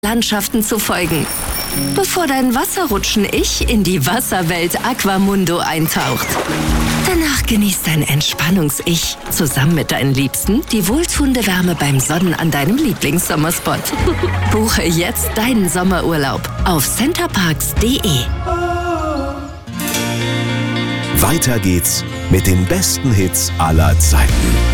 Landschaften zu folgen. Bevor dein Wasserrutschen-Ich in die Wasserwelt Aquamundo eintaucht. Danach genießt dein Entspannungs-Ich zusammen mit deinen Liebsten die wohltuende Wärme beim Sonnen an deinem Lieblingssommerspot. Buche jetzt deinen Sommerurlaub auf centerparks.de. Weiter geht's mit den besten Hits aller Zeiten.